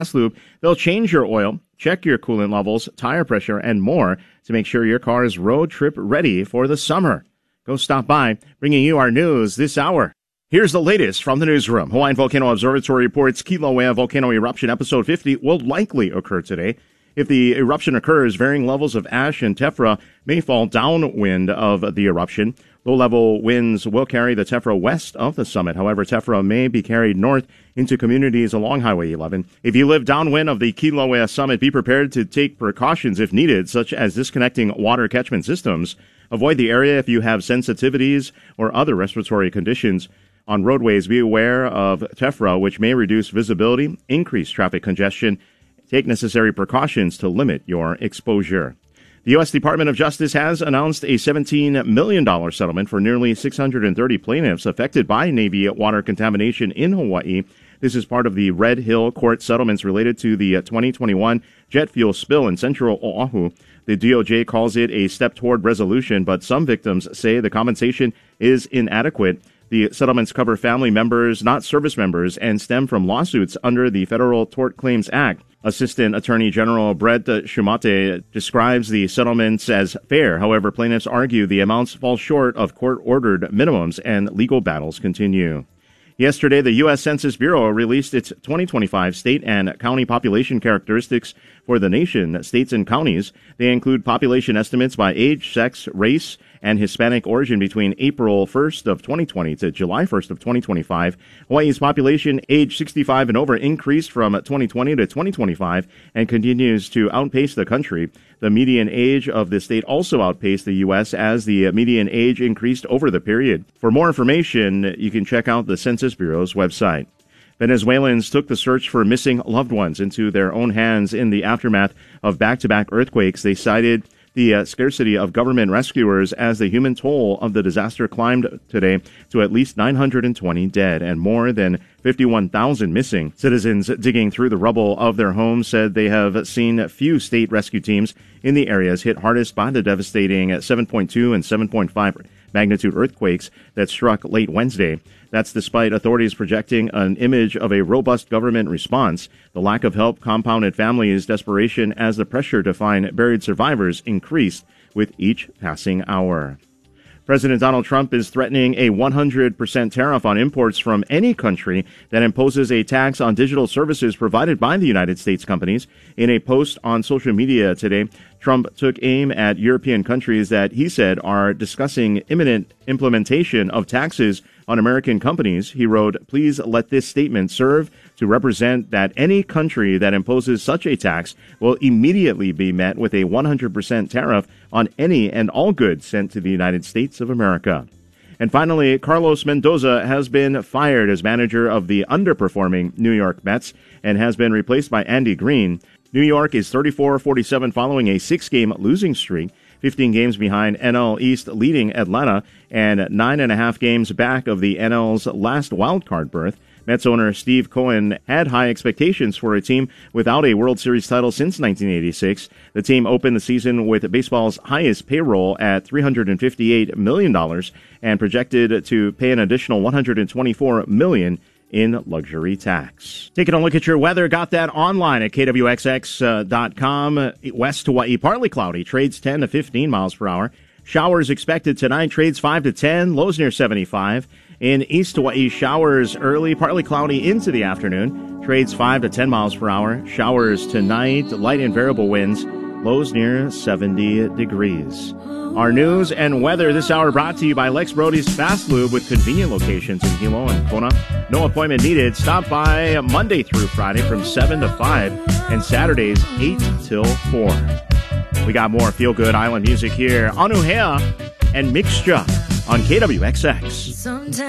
Fast Lube. They'll change your oil, check your coolant levels, tire pressure, and more to make sure your car is road trip ready for the summer. Go stop by, bringing you our news this hour. Here's the latest from the newsroom. Hawaiian Volcano Observatory reports Kilauea volcano eruption episode 50 will likely occur today. If the eruption occurs, varying levels of ash and tephra may fall downwind of the eruption. Low-level winds will carry the tephra west of the summit. However, tephra may be carried north into communities along Highway 11. If you live downwind of the Kilauea summit, be prepared to take precautions if needed, such as disconnecting water catchment systems. Avoid the area if you have sensitivities or other respiratory conditions. On roadways, be aware of tephra, which may reduce visibility, increase traffic congestion. Take necessary precautions to limit your exposure. The U.S. Department of Justice has announced a $17 million settlement for nearly 630 plaintiffs affected by Navy water contamination in Hawaii. This is part of the Red Hill Court settlements related to the 2021 jet fuel spill in central Oahu. The DOJ calls it a step toward resolution, but some victims say the compensation is inadequate. The settlements cover family members, not service members, and stem from lawsuits under the Federal Tort Claims Act. Assistant Attorney General Brett Shumate describes the settlements as fair. However, plaintiffs argue the amounts fall short of court-ordered minimums and legal battles continue. Yesterday, the U.S. Census Bureau released its 2025 state and county population characteristics for the nation, states and counties. They include population estimates by age, sex, race, and Hispanic origin between April 1st of 2020 to July 1st of 2025. Hawaii's population age 65 and over increased from 2020 to 2025 and continues to outpace the country. The median age of the state also outpaced the U.S. as the median age increased over the period. For more information, you can check out the Census Bureau's website. Venezuelans took the search for missing loved ones into their own hands in the aftermath of back-to-back earthquakes. They cited the scarcity of government rescuers as the human toll of the disaster climbed today to at least 920 dead and more than 51,000 missing. Citizens digging through the rubble of their homes said they have seen few state rescue teams in the areas hit hardest by the devastating 7.2 and 7.5 magnitude earthquakes that struck late Wednesday. That's despite authorities projecting an image of a robust government response. The lack of help compounded families' desperation as the pressure to find buried survivors increased with each passing hour. President Donald Trump is threatening a 100% tariff on imports from any country that imposes a tax on digital services provided by the United States companies. In a post on social media today, Trump took aim at European countries that he said are discussing imminent implementation of taxes on American companies. He wrote, "Please let this statement serve to represent that any country that imposes such a tax will immediately be met with a 100% tariff on any and all goods sent to the United States of America." And finally, Carlos Mendoza has been fired as manager of the underperforming New York Mets and has been replaced by Andy Green. New York is 34-47 following a 6-game losing streak, 15 games behind NL East leading Atlanta and 9.5 games back of the NL's last wildcard berth. Mets owner Steve Cohen had high expectations for a team without a World Series title since 1986. The team opened the season with baseball's highest payroll at $358 million and projected to pay an additional $124 million in luxury tax. Taking a look at your weather, got that online at kwxx.com. West Hawaii, partly cloudy, trades 10 to 15 miles per hour. Showers expected tonight, trades 5 to 10, lows near 75. In East Hawaii, showers early, partly cloudy into the afternoon, trades 5 to 10 miles per hour. Showers tonight, light and variable winds, lows near 70 degrees. Our news and weather this hour brought to you by Lex Brody's Fast Lube with convenient locations in Hilo and Kona. No appointment needed. Stop by Monday through Friday from 7 to 5 and Saturdays 8 till 4. We got more feel-good island music here. Anuhea and Mixture on KWXX. Sometimes